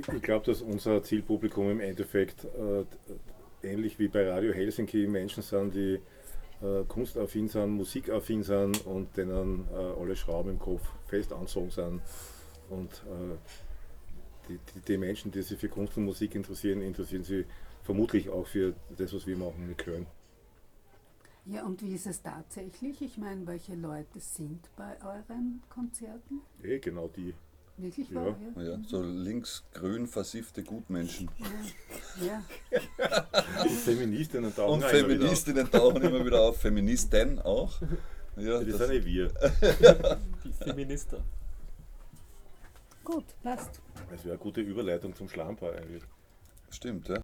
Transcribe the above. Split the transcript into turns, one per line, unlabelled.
Ich glaube, dass unser Zielpublikum im Endeffekt ähnlich wie bei Radio Helsinki Menschen sind, die kunstaffin sind, musikaffin sind und denen alle Schrauben im Kopf fest anzogen sind. Und die Menschen, die sich für Kunst und Musik interessieren, interessieren sich vermutlich auch für das, was wir machen mit Köln.
Ja, und wie ist es tatsächlich? Ich meine, welche Leute sind bei euren Konzerten?
Genau die.
Wirklich
Ja.
wahr?
Ja, so linksgrün versiffte Gutmenschen.
Ja.
Und Feministinnen tauchen
Und
auch immer wieder
Feministinnen tauchen immer wieder auf, Feministen auch. Ja,
auf. Das
das,
sind eh wir.
Die Feminister.
Gut, passt.
Das wäre eine gute Überleitung zum Schlamper eigentlich.
stimmt, ja.